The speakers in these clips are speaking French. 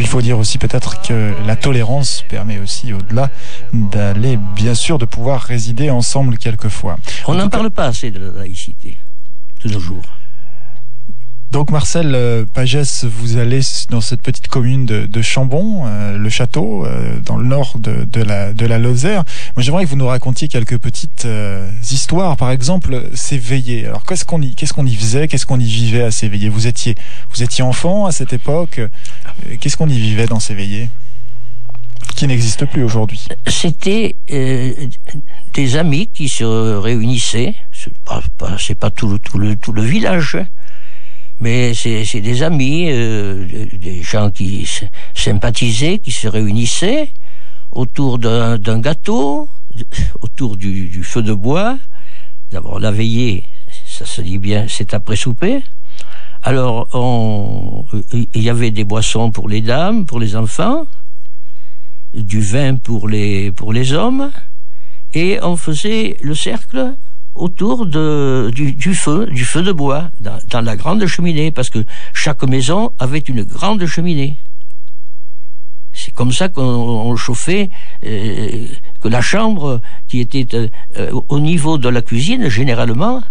faut dire aussi peut-être que la tolérance permet aussi, au-delà, d'aller, bien sûr, de pouvoir résider ensemble quelquefois. On n'en parle pas assez de la laïcité de nos jours. Donc Marcel Pagès, vous allez dans cette petite commune de Chambon, le château, dans le nord de la Lozère. Moi, j'aimerais que vous nous racontiez quelques petites histoires. Par exemple, ces veillées. Alors qu'est-ce qu'on y faisait, qu'est-ce qu'on y vivait à ces veillées? Vous étiez enfant à cette époque. Qu'est-ce qu'on y vivait dans ces veillées qui n'existent plus aujourd'hui? C'était des amis qui se réunissaient. C'est pas tout le village. Mais c'est des amis, des gens qui sympathisaient, qui se réunissaient autour d'un gâteau, autour du feu de bois. D'abord, la veillée, ça se dit bien, c'est après souper. Alors, il y avait des boissons pour les dames, pour les enfants, du vin pour les hommes, et on faisait le cercle autour du feu de bois, dans la grande cheminée, parce que chaque maison avait une grande cheminée. C'est comme ça qu'on chauffait, que la chambre qui était au niveau de la cuisine, généralement,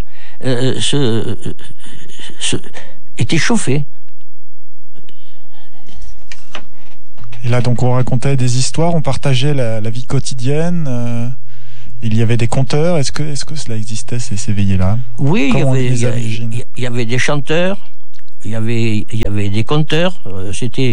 était chauffée. Et là, donc, on racontait des histoires, on partageait la vie quotidienne. Il y avait des conteurs. Est-ce que cela existait, ces veillées-là? Oui, il y avait des chanteurs, il y avait des conteurs. C'était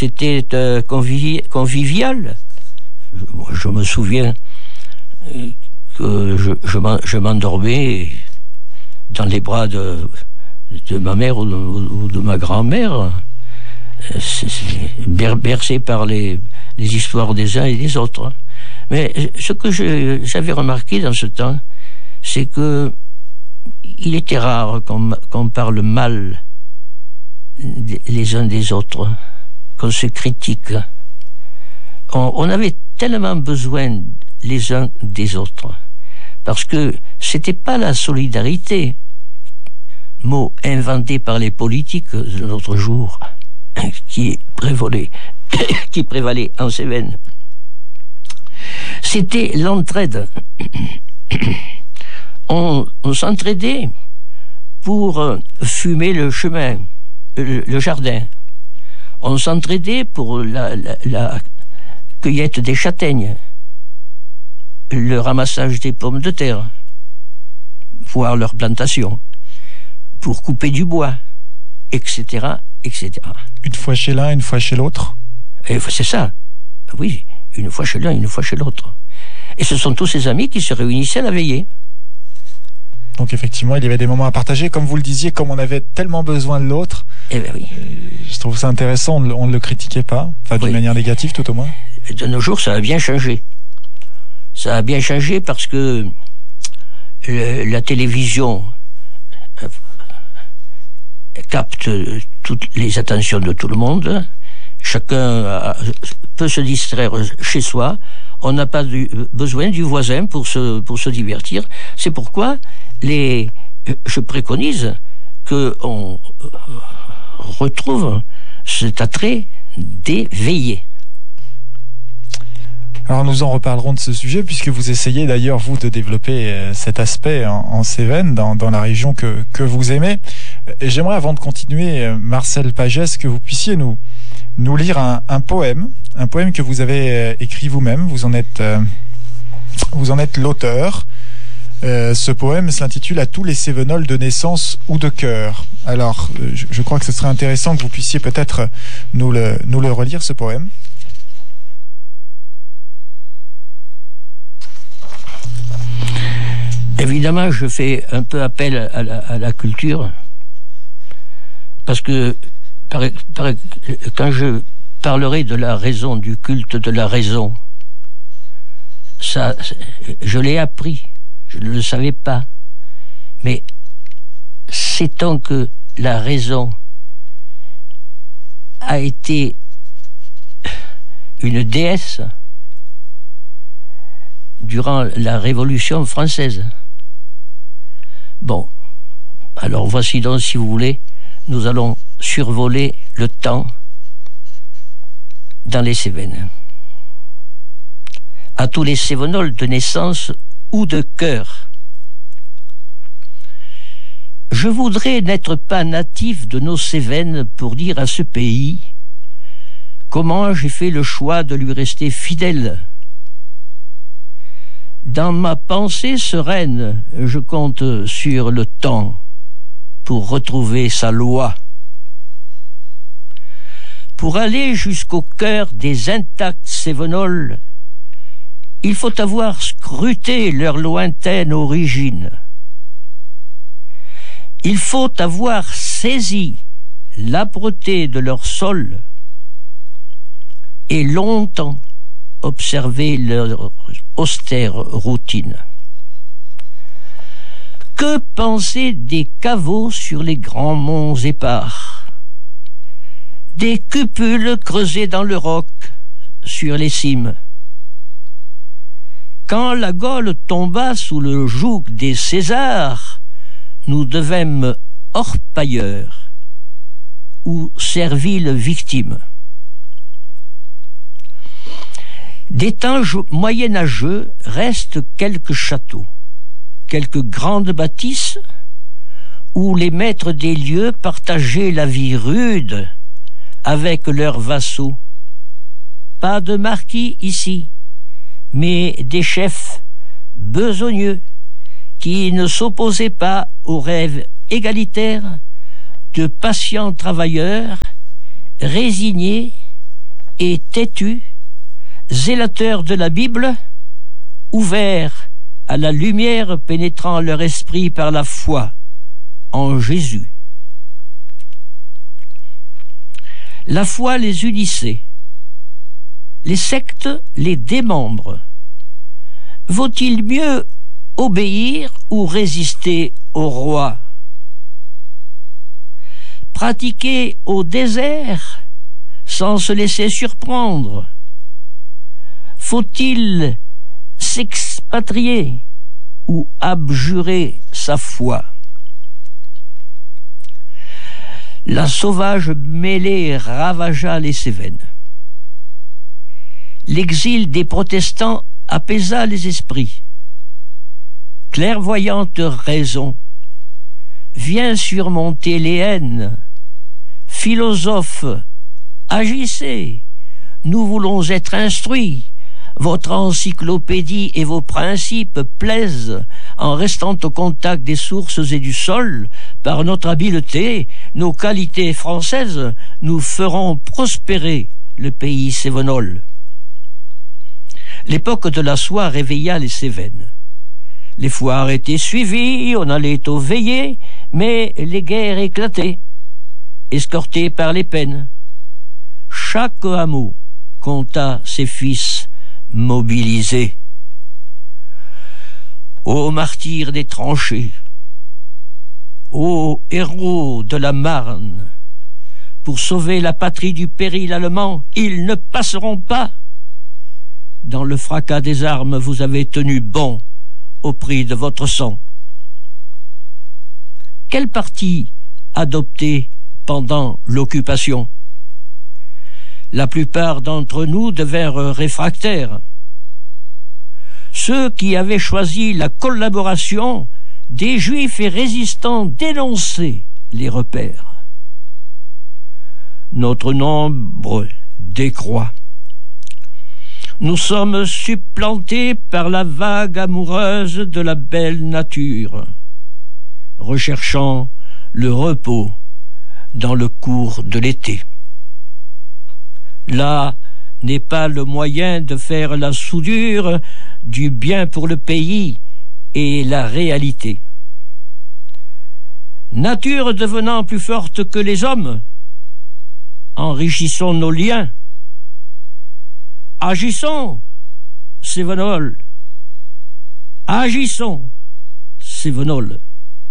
convivial. Je me souviens que je m'endormais dans les bras de ma mère ou de ma grand-mère, bercé par les histoires des uns et des autres. Mais ce que j'avais remarqué dans ce temps, c'est que il était rare qu'on parle mal les uns des autres, qu'on se critique. On avait tellement besoin les uns des autres, parce que c'était pas la solidarité, mot inventé par les politiques de notre jour, qui prévalait en Cévennes. C'était l'entraide. On s'entraidait pour fumer le chemin, le jardin. On s'entraidait pour la cueillette des châtaignes, le ramassage des pommes de terre, voire leur plantation, pour couper du bois, etc., etc. Une fois chez l'un, une fois chez l'autre? Et c'est ça, oui. Une fois chez l'un, une fois chez l'autre. Et ce sont tous ces amis qui se réunissaient à la veillée. Donc effectivement, il y avait des moments à partager. Comme vous le disiez, comme on avait tellement besoin de l'autre, eh bien oui. Je trouve ça intéressant, on ne le critiquait pas, enfin d'une manière négative tout au moins. De nos jours, ça a bien changé. Ça a bien changé parce que la télévision capte toutes les attentions de tout le monde. Chacun peut se distraire chez soi. On n'a pas besoin du voisin pour se divertir. C'est pourquoi je préconise qu'on retrouve cet attrait des veillées. Alors nous en reparlerons de ce sujet, puisque vous essayez d'ailleurs, vous, de développer cet aspect en Cévennes, dans la région que vous aimez. Et j'aimerais, avant de continuer, Marcel Pagès, que vous puissiez nous lire un poème que vous avez écrit vous-même. Vous en êtes l'auteur. Ce poème s'intitule « À tous les Cévenols de naissance ou de cœur ». Alors, je crois que ce serait intéressant que vous puissiez peut-être nous le relire, ce poème. Évidemment, je fais un peu appel à la culture, parce que quand je parlerai de la raison, du culte de la raison, ça, je l'ai appris, je ne le savais pas, mais sait-on que la raison a été une déesse durant la Révolution française? Bon, alors voici donc, si vous voulez, nous allons survoler le temps dans les Cévennes. À tous les Cévenols de naissance ou de cœur. Je voudrais n'être pas natif de nos Cévennes pour dire à ce pays comment j'ai fait le choix de lui rester fidèle. Dans ma pensée sereine, je compte sur le temps pour retrouver sa loi. Pour aller jusqu'au cœur des intacts Cévenols, il faut avoir scruté leur lointaine origine. Il faut avoir saisi l'âpreté de leur sol et longtemps observer leur austère routine. Que penser des caveaux sur les grands monts épars, des cupules creusées dans le roc sur les cimes? Quand la Gaule tomba sous le joug des Césars, nous devîmes orpailleurs ou serviles victimes. Des temps moyenâgeux restent quelques châteaux, quelques grandes bâtisses où les maîtres des lieux partageaient la vie rude avec leurs vassaux. Pas de marquis ici, mais des chefs besogneux qui ne s'opposaient pas aux rêves égalitaires de patients travailleurs, résignés et têtus, zélateurs de la Bible, ouverts à la lumière pénétrant leur esprit par la foi en Jésus. La foi les unissait. Les sectes les démembrent. Vaut-il mieux obéir ou résister au roi? Pratiquer au désert sans se laisser surprendre? Faut-il s'expatrier ou abjurer sa foi? La sauvage mêlée ravagea les Cévennes. L'exil des protestants apaisa les esprits. Clairvoyante raison, viens surmonter les haines. Philosophes, agissez, nous voulons être instruits. Votre encyclopédie et vos principes plaisent en restant au contact des sources et du sol. Par notre habileté, nos qualités françaises, nous ferons prospérer le pays cévenol. L'époque de la soie réveilla les Cévennes. Les foires étaient suivies, on allait aux veillées, mais les guerres éclataient, escortées par les peines. Chaque hameau compta ses fils mobilisés. Ô martyrs des tranchées, ô héros de la Marne, pour sauver la patrie du péril allemand, ils ne passeront pas. Dans le fracas des armes, vous avez tenu bon au prix de votre sang. Quel parti adopter pendant l'occupation? La plupart d'entre nous devinrent réfractaires. Ceux qui avaient choisi la collaboration des Juifs et résistants dénonçaient les repères. Notre nombre décroît. Nous sommes supplantés par la vague amoureuse de la belle nature, recherchant le repos dans le cours de l'été. Là n'est pas le moyen de faire la soudure du bien pour le pays et la réalité. Nature devenant plus forte que les hommes, enrichissons nos liens. Agissons, Cévenol. Agissons, Cévenol.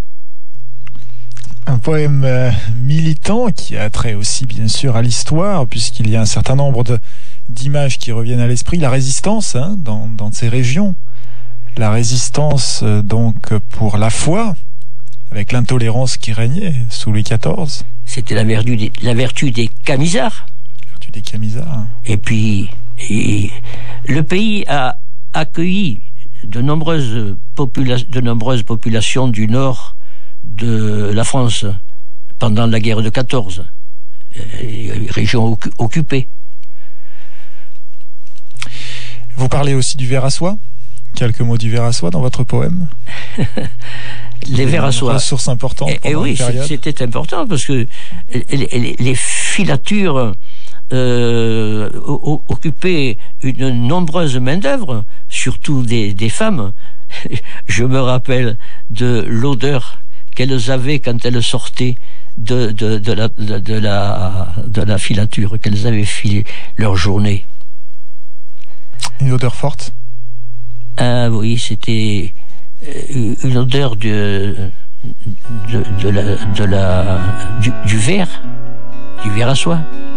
Un poème militant qui a trait aussi bien sûr à l'histoire, puisqu'il y a un certain nombre d'images qui reviennent à l'esprit. La résistance dans ces régions. La résistance donc pour la foi, avec l'intolérance qui régnait sous Louis XIV. C'était la vertu des camisards. Les Camisards. Et puis, le pays a accueilli de nombreuses populations du nord de la France pendant la guerre de 14, région occupée. Vous parlez aussi du ver à soie. Quelques mots du ver à soie dans votre poème. Les vers à soie. Ressource importante. Et oui, c'était important parce que les filatures occupaient une nombreuse main-d'œuvre, surtout des femmes. Je me rappelle de l'odeur qu'elles avaient quand elles sortaient de la filature, qu'elles avaient filé leur journée. Une odeur forte? Ah oui, c'était une odeur du verre à soie.